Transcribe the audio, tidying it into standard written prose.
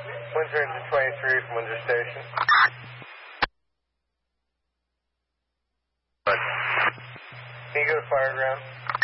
Windsor engine 23 from Windsor Station. Can you go to fire ground?